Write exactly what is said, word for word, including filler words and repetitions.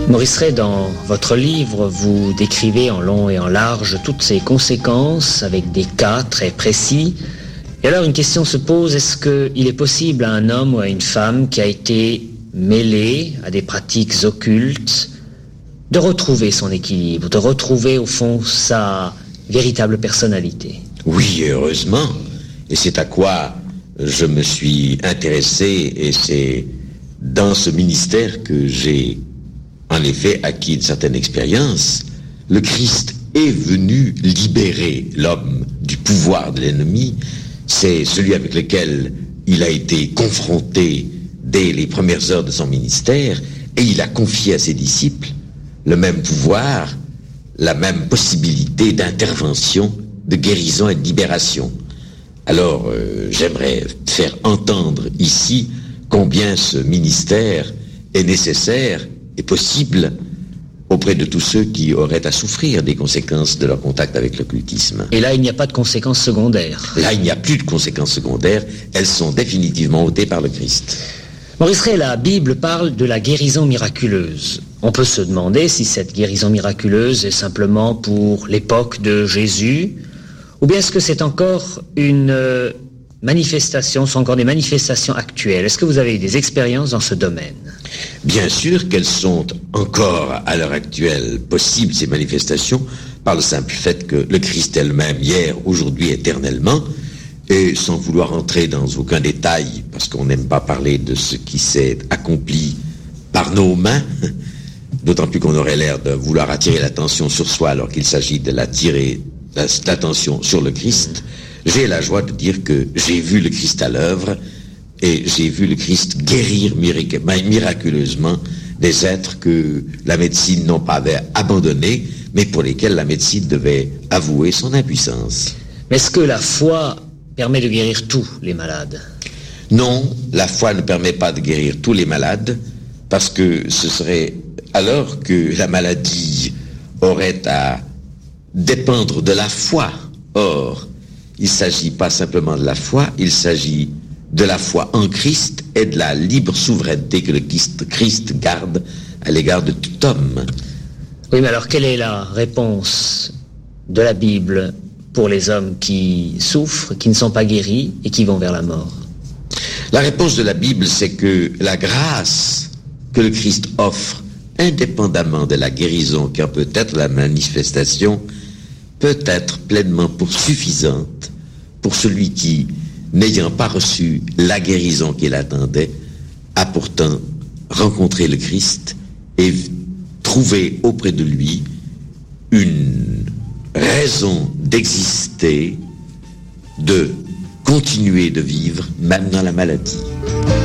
Maurice Rey, dans votre livre, vous décrivez en long et en large toutes ces conséquences avec des cas très précis. Et alors une question se pose, est-ce qu'il est possible à un homme ou à une femme qui a été mêlé à des pratiques occultes de retrouver son équilibre, de retrouver au fond sa véritable personnalité? Oui, heureusement. Et c'est à quoi je me suis intéressé, et c'est dans ce ministère que j'ai en effet acquis une certaine expérience. Le Christ est venu libérer l'homme du pouvoir de l'ennemi. C'est celui avec lequel il a été confronté dès les premières heures de son ministère, et il a confié à ses disciples le même pouvoir, la même possibilité d'intervention, de guérison et de libération. Alors, euh, j'aimerais faire entendre ici combien ce ministère est nécessaire et possible auprès de tous ceux qui auraient à souffrir des conséquences de leur contact avec l'occultisme. Et là, il n'y a pas de conséquences secondaires. Là, il n'y a plus de conséquences secondaires. Elles sont définitivement ôtées par le Christ. Maurice Rey, la Bible parle de la guérison miraculeuse. On peut se demander si cette guérison miraculeuse est simplement pour l'époque de Jésus, ou bien est-ce que c'est encore une euh, manifestation, sont encore des manifestations actuelles. Est-ce que vous avez des expériences dans ce domaine? Bien sûr qu'elles sont encore à l'heure actuelle possibles, ces manifestations, par le simple fait que le Christ elle-même, hier, aujourd'hui, éternellement, et sans vouloir entrer dans aucun détail, parce qu'on n'aime pas parler de ce qui s'est accompli par nos mains, d'autant plus qu'on aurait l'air de vouloir attirer l'attention sur soi alors qu'il s'agit de l'attirer l'attention sur le Christ. J'ai la joie de dire que j'ai vu le Christ à l'œuvre, et j'ai vu le Christ guérir mirac- miraculeusement des êtres que la médecine non pas avait abandonnés, mais pour lesquels la médecine devait avouer son impuissance. Mais est-ce que la foi permet de guérir tous les malades? Non, la foi ne permet pas de guérir tous les malades, parce que ce serait alors que la maladie aurait à dépendre de la foi. Or, il ne s'agit pas simplement de la foi, il s'agit de la foi en Christ et de la libre souveraineté que le Christ, Christ garde à l'égard de tout homme. Oui, mais alors quelle est la réponse de la Bible pour les hommes qui souffrent, qui ne sont pas guéris et qui vont vers la mort? La réponse de la Bible, c'est que la grâce que le Christ offre, indépendamment de la guérison, car peut-être la manifestation, peut être pleinement pour suffisante pour celui qui, n'ayant pas reçu la guérison qu'il attendait, a pourtant rencontré le Christ et trouvé auprès de lui une raison d'exister, de continuer de vivre, même dans la maladie.